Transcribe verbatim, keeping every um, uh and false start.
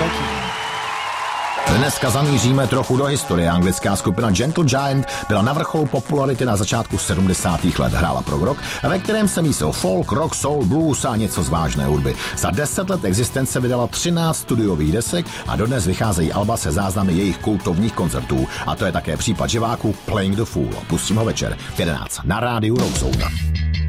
platí. Dneska zamíříme trochu do historie. Anglická skupina Gentle Giant byla na vrcholu popularity na začátku sedmdesátých let. Hrála prog rock, ve kterém se mísil folk, rock, soul, blues a něco z vážné hudby. Za deset let existence vydala třináct studiových desek a dodnes vycházejí alba se záznamy jejich kultovních koncertů. A to je také případ živáků Playing the Fool. Pustím ho večer v jedenáct na rádiu Rock Zone.